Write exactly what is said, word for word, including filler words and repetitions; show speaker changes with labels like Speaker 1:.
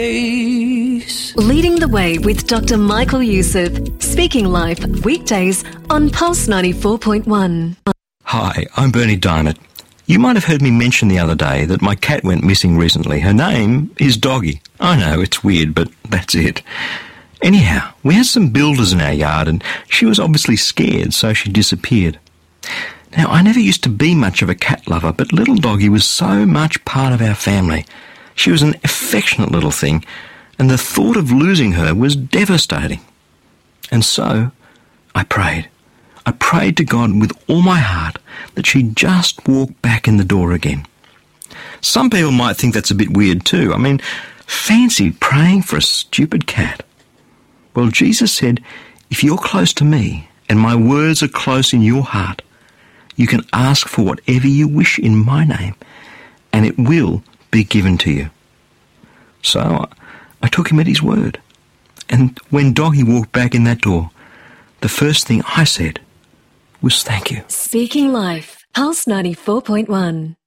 Speaker 1: Leading the Way with Doctor Michael Youssef, speaking live weekdays on Pulse ninety-four point one.
Speaker 2: Hi, I'm Bernie Diamond. You might have heard me mention the other day that my cat went missing recently. Her name is Doggy. I know, it's weird, but that's it. Anyhow, we had some builders in our yard and she was obviously scared, so she disappeared. Now, I never used to be much of a cat lover, but little Doggy was so much part of our family. She was an affectionate little thing, and the thought of losing her was devastating. And so, I prayed. I prayed to God with all my heart that she'd just walk back in the door again. Some people might think that's a bit weird too. I mean, fancy praying for a stupid cat. Well, Jesus said, if you're close to me and my words are close in your heart, you can ask for whatever you wish in my name, and it will be given to you. So I took him at his word. And when Doggy walked back in that door, the first thing I said was thank you.
Speaker 1: Speaking Life, Pulse ninety-four point one.